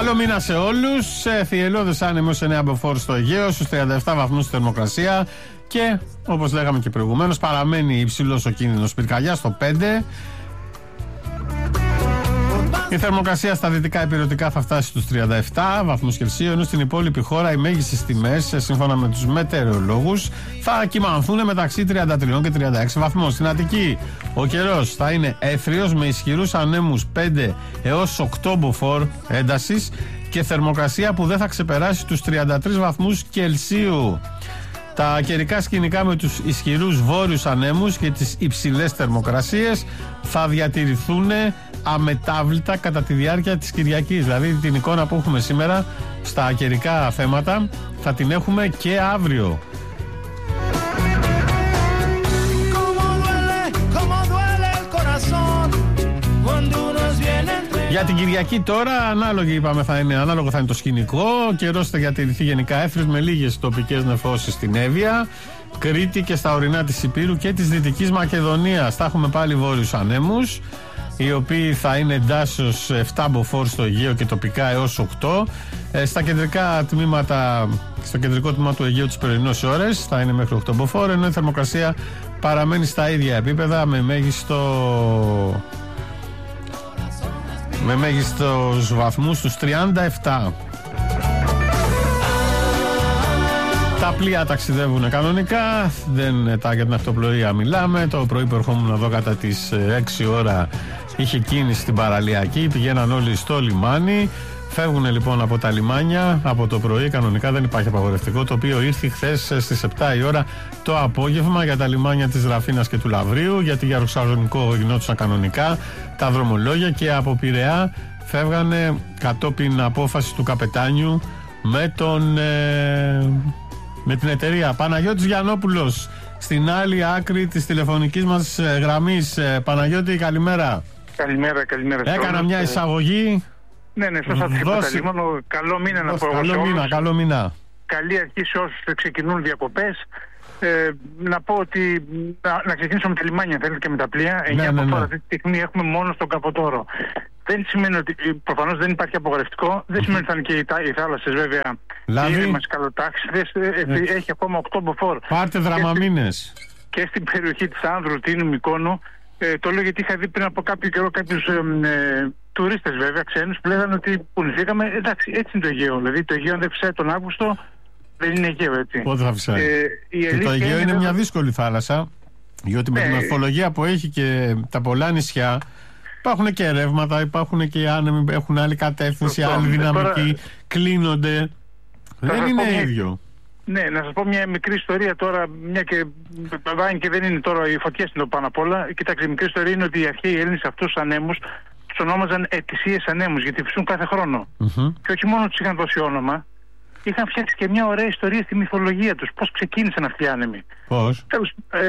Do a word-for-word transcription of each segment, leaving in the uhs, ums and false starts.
Καλό μήνα σε όλους. Θυελλώδες άνεμος εννέα μποφόρ στο Αιγαίο, στους τριάντα επτά βαθμούς θερμοκρασία. Και όπως λέγαμε και προηγουμένως, παραμένει υψηλός ο κίνδυνος πυρκαγιάς στο πέντε. Η θερμοκρασία στα δυτικά ηπειρωτικά θα φτάσει στους τριάντα επτά βαθμούς Κελσίου, ενώ στην υπόλοιπη χώρα οι μέγιστες τιμές, σύμφωνα με τους μετεωρολόγους, θα κυμανθούν μεταξύ τριάντα τρία και τριάντα έξι βαθμών. Στην Αττική ο καιρός θα είναι έθριος με ισχυρούς ανέμους πέντε έως οκτώ μποφόρ έντασης και θερμοκρασία που δεν θα ξεπεράσει τους τριάντα τρεις βαθμούς Κελσίου. Τα καιρικά σκηνικά με τους ισχυρούς βόρειους ανέμους και τις υψηλές θερμοκρασίες θα διατηρηθούν αμετάβλητα κατά τη διάρκεια της Κυριακής. Δηλαδή την εικόνα που έχουμε σήμερα στα καιρικά θέματα θα την έχουμε και αύριο. Για την Κυριακή τώρα, ανάλογη είπαμε θα είναι, ανάλογο θα είναι το σκηνικό. Ο καιρός θα διατηρηθεί γενικά έθριος με λίγες τοπικές νεφώσεις στην Εύβοια, Κρήτη και στα ορεινά της Ηπείρου και της Δυτικής Μακεδονίας. Θα έχουμε πάλι βόρειους ανέμους, οι οποίοι θα είναι εντάσσεως επτά μποφόρ στο Αιγαίο και τοπικά έως οκτώ. Ε, στα κεντρικά τμήματα, στο κεντρικό τμήμα του Αιγαίου τις πρωινές ώρες θα είναι μέχρι οκτώ μποφόρ, ενώ η θερμοκρασία παραμένει στα ίδια επίπεδα με μέγιστο... με μέγιστος βαθμούς στους τριάντα επτά. Τα πλοία ταξιδεύουν κανονικά, δεν τα για την αυτοπλοεία μιλάμε. Το πρωί που ερχόμουν εδώ κατά τις έξι ώρα είχε κίνηση στην παραλιακή, πηγαίναν όλοι στο λιμάνι. Φεύγουν λοιπόν από τα λιμάνια από το πρωί, κανονικά δεν υπάρχει απαγορευτικό, το οποίο ήρθε χθες στις επτά η ώρα το απόγευμα για τα λιμάνια της Ραφίνας και του Λαβρίου, γιατί για Ροξαρονικό γινόντουσαν κανονικά τα δρομολόγια και από Πειραιά φεύγανε κατόπιν απόφαση του καπετάνιου με, τον, ε, με την εταιρεία. Παναγιώτης Γιαννόπουλος στην άλλη άκρη της τηλεφωνικής μας γραμμής. Παναγιώτη, καλημέρα. Καλημέρα, καλημέρα. Έκανα μια εισαγωγή. Ναι, ναι, σας Δώσει... λοιπόν, καλό μήνα να πω. Καλό μήνα, καλό μήνα. Καλή αρχή σε όσους ξεκινούν διακοπές. Ε, να πω ότι να, να ξεκινήσω με τα λιμάνια, θέλετε, και με τα πλοία. εννιά ναι, ναι, ναι. αυτή τη στιγμή έχουμε μόνο στον Καποτόρο. Δεν σημαίνει ότι προφανώς δεν υπάρχει απογορευτικό. Δεν σημαίνει ότι θα είναι και οι, οι θάλασσες βέβαια ήρεμες καλοτάξιδες. Ναι. Έχει ακόμα οκτώ μποφόρ. Πάρτε δραμαμίνες. Και, και στην περιοχή της Άνδρου, Τίνου, Μυκόνου. Ε, το λέω γιατί είχα δει πριν από κάποιο καιρό κάποιους ε, ε, τουρίστες βέβαια, ξένους, που λέγανε ότι πουληθήκαμε. Εντάξει, έτσι είναι το Αιγαίο. Δηλαδή το Αιγαίο αν δεν φυσάει τον Αύγουστο, δεν είναι Αιγαίο, έτσι. Πότε θα φυσάει. Ε, και το Αιγαίο είναι, είναι μια δύσκολη θάλασσα, διότι με ε, την μορφολογία που έχει και τα πολλά νησιά, υπάρχουν και ρεύματα, υπάρχουν και άνεμοι, έχουν άλλη κατεύθυνση, το, άλλη δυναμική, τώρα, κλείνονται. Δεν είναι μια... ίδιο. Ναι, να σας πω μια μικρή ιστορία τώρα, μια και, και δεν είναι τώρα οι φωτιές είναι πάνω απ' όλα. Κοιτάξτε, η μικρή ιστορία είναι ότι οι αρχαίοι Έλληνες αυτούς τους ανέμους τους ονόμαζαν ετησίες ανέμους, γιατί φυσούν κάθε χρόνο. Mm-hmm. Και όχι μόνο τους είχαν δώσει όνομα, είχαν φτιάξει και μια ωραία ιστορία στη μυθολογία τους. Πώς ξεκίνησαν αυτοί οι άνεμοι. Πώς? Ε, ε,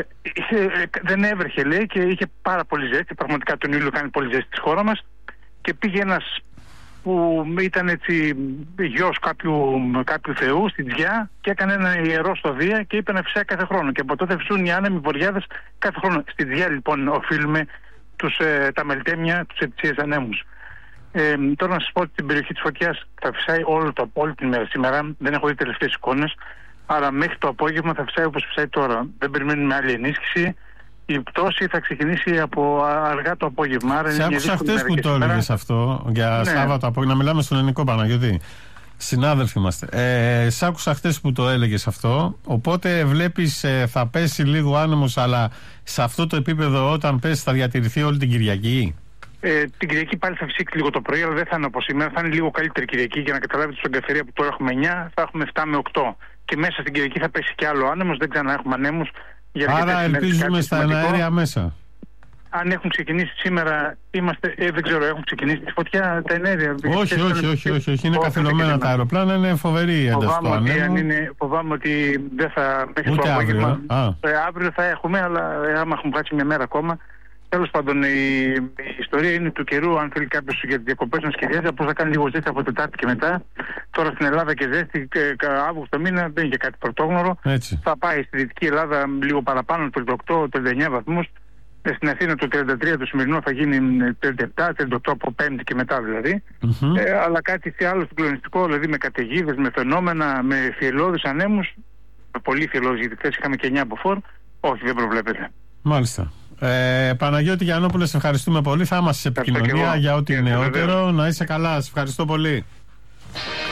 δεν έβρεχε, λέει, και είχε πάρα πολύ ζέστη. Πραγματικά τον ήλιο κάνει πολύ ζέστη στη χώρα μας. Και πήγε ένας που ήταν έτσι γιος κάποιου, κάποιου θεού στην Τζιά και έκανε ένα ιερό στο Δία και είπε να φυσάει κάθε χρόνο. Και από τότε φυσούν οι άνεμοι βοριάδες κάθε χρόνο. Στη Τζιά λοιπόν οφείλουμε τους, ε, τα μελτέμια, τους ετησίες ανέμους. Ε, τώρα να σας πω ότι στην περιοχή της φωτιάς θα φυσάει όλο το, όλη την ημέρα σήμερα. Δεν έχω δει τελευταίες εικόνες. Άρα μέχρι το απόγευμα θα φυσάει όπως φυσάει τώρα. Δεν περιμένουμε άλλη ενίσχυση. Η πτώση θα ξεκινήσει από αργά το απόγευμα. Σε άκουσα χτες που το έλεγες αυτό για ναι. Σάββατο απόγευμα. Να μιλάμε στον ελληνικό, Παναγιώτη. Συνάδελφοι είμαστε. Ε, σ' άκουσα χτες που το έλεγες αυτό. Οπότε βλέπεις ε, θα πέσει λίγο άνεμος, αλλά σε αυτό το επίπεδο όταν πέσει θα διατηρηθεί όλη την Κυριακή. Ε, την Κυριακή πάλι θα φυσήξει λίγο το πρωί, αλλά δεν θα είναι όπως σήμερα. Θα είναι λίγο καλύτερη Κυριακή. Για να καταλάβετε, στον Καφερία που τώρα έχουμε εννιά, θα έχουμε επτά με οκτώ. Και μέσα στην Κυριακή θα πέσει κι άλλο άνεμος. Δεν ξανά έχουμε ανέμους. Άρα ελπίζουμε στα εναέρια μέσα. Αν έχουν ξεκινήσει σήμερα, είμαστε, ε, δεν ξέρω, έχουν ξεκινήσει τη φωτιά τα εναέρια. Όχι, όχι, όχι, όχι, όχι, είναι καθυλωμένα τα αεροπλάνα, είναι φοβερή η ένταση του ανέμου. Φοβάμαι ότι δεν θα μέχρι το απόγευμα. Αύριο θα έχουμε, αλλά άμα έχουμε κάτσει μια μέρα ακόμα. Τέλος πάντων, η, η ιστορία είναι του καιρού. Αν θέλει κάποιος για τις διακοπές να σχεδιάζει, απλώς θα κάνει λίγο ζέστη από Τετάρτη και μετά. Τώρα στην Ελλάδα και ζέστη, Αύγουστο μήνα δεν είναι και κάτι πρωτόγνωρο. Έτσι. Θα πάει στη Δυτική Ελλάδα λίγο παραπάνω, τριάντα οκτώ τριάντα εννιά βαθμούς. στην Αθήνα το τριάντα τρία, το σημερινό θα γίνει τριάντα επτά, τριάντα οκτώ από Πέμπτη και μετά δηλαδή. Mm-hmm. Ε, αλλά κάτι άλλο συγκλονιστικό, δηλαδή με καταιγίδες, με φαινόμενα, με φιελώδεις ανέμους, με πολύ φιελώδεις, γιατί χθες είχαμε και εννιά μποφόρ, όχι, δεν προβλέπεται. Μάλιστα. Ε, Παναγιώτη Γιαννόπουλε, σε ευχαριστούμε πολύ. Θα είμαστε σε επικοινωνία για ό,τι νεότερο. Να είσαι καλά. Σε ευχαριστώ πολύ.